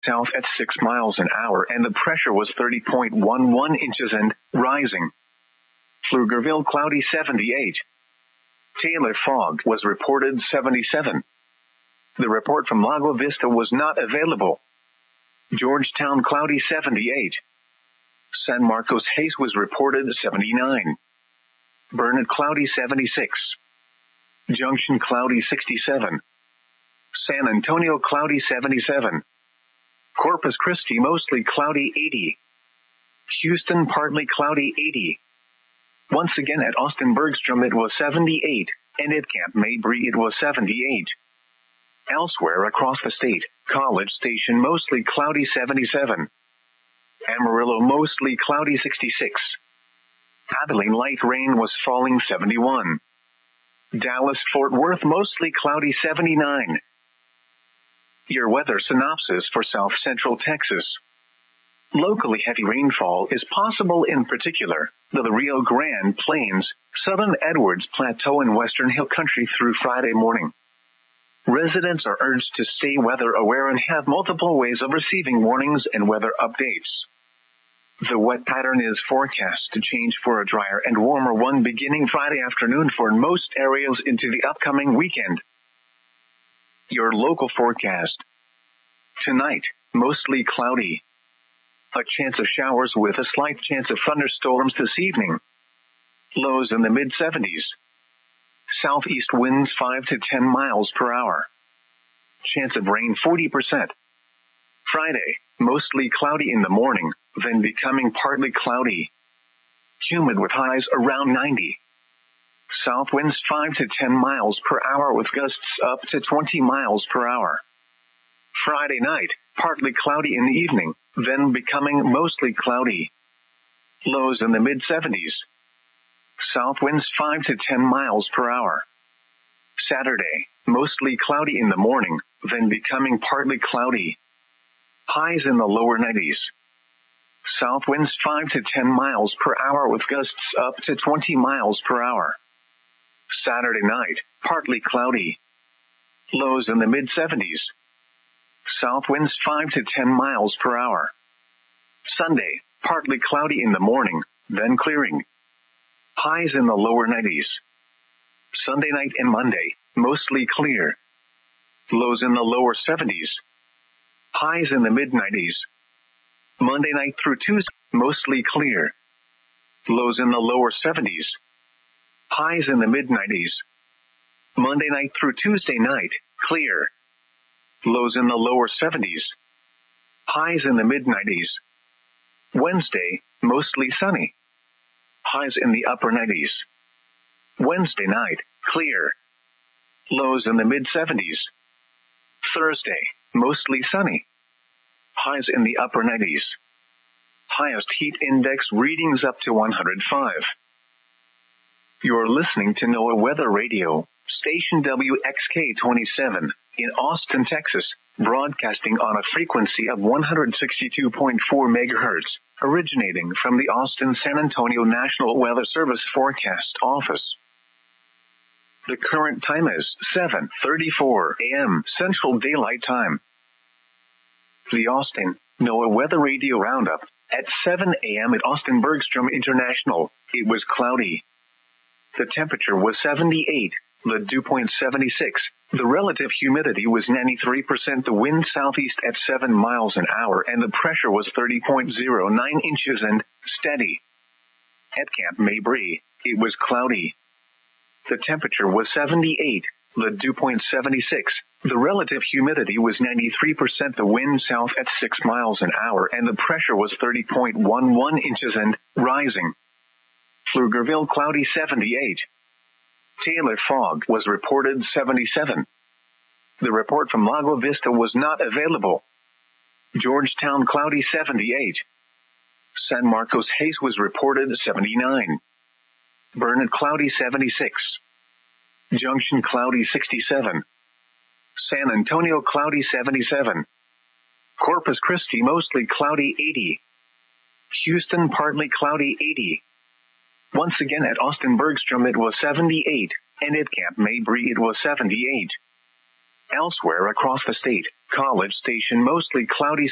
south at 6 miles an hour and the pressure was 30.11 inches and rising. Pflugerville cloudy 78. Taylor fog was reported 77. The report from Lago Vista was not available. Georgetown cloudy 78. San Marcos haze was reported 79. Burnet cloudy 76. Junction cloudy 67. San Antonio cloudy 77. Corpus Christi mostly cloudy 80. Houston partly cloudy 80. Once again at Austin Bergstrom it was 78, and at Camp Mabry it was 78. Elsewhere across the state, College Station mostly cloudy 77. Amarillo mostly cloudy 66. Abilene light rain was falling 71. Dallas-Fort Worth mostly cloudy 79. Your weather synopsis for South Central Texas. Locally heavy rainfall is possible in particular the Rio Grande Plains, Southern Edwards Plateau and Western Hill Country through Friday morning. Residents are urged to stay weather aware and have multiple ways of receiving warnings and weather updates. The wet pattern is forecast to change for a drier and warmer one beginning Friday afternoon for most areas into the upcoming weekend. Your local forecast. Tonight, mostly cloudy. A chance of showers with a slight chance of thunderstorms this evening. Lows in the mid-70s. Southeast winds 5 to 10 miles per hour. Chance of rain 40%. Friday, mostly cloudy in the morning, then becoming partly cloudy. Humid with highs around 90. South winds 5 to 10 miles per hour with gusts up to 20 miles per hour. Friday night, partly cloudy in the evening, then becoming mostly cloudy. Lows in the mid-70s. South winds 5 to 10 miles per hour. Saturday, mostly cloudy in the morning, then becoming partly cloudy. Highs in the lower 90s. South winds 5 to 10 miles per hour with gusts up to 20 miles per hour. Saturday night, partly cloudy. Lows in the mid-70s. South winds 5 to 10 miles per hour. Sunday, partly cloudy in the morning, then clearing. Highs in the lower 90s. Sunday night and Monday, mostly clear. Lows in the lower 70s. Highs in the mid-90s. Monday night through Tuesday, mostly clear. Lows in the lower 70s. Highs in the mid-90s. Monday night through Tuesday night, clear. Lows in the lower 70s. Highs in the mid-90s. Wednesday, mostly sunny. Highs in the upper 90s. Wednesday night, clear. Lows in the mid-70s. Thursday, mostly sunny. Highs in the upper 90s. Highest heat index readings up to 105. You're listening to NOAA Weather Radio, station WXK-27 in Austin, Texas, broadcasting on a frequency of 162.4 megahertz, originating from the Austin-San Antonio National Weather Service Forecast Office. The current time is 7:34 a.m. Central Daylight Time. The Austin NOAA Weather Radio Roundup. At 7 a.m. at Austin Bergstrom International, it was cloudy. The temperature was 78, the dew point 76, the relative humidity was 93%, the wind southeast at 7 miles an hour, and the pressure was 30.09 inches and steady. At Camp Mabry, it was cloudy. The temperature was 78, the dew point 76, the relative humidity was 93%, the wind south at 6 miles an hour, and the pressure was 30.11 inches and rising. Pflugerville cloudy 78. Taylor fog was reported 77. The report from Lago Vista was not available. Georgetown cloudy 78. San Marcos haze was reported 79. Burnet cloudy 76. Junction cloudy 67. San Antonio cloudy 77. Corpus Christi mostly cloudy 80. Houston partly cloudy 80. Once again at Austin Bergstrom it was 78, and at Camp Mabry it was 78. Elsewhere across the state, College Station mostly cloudy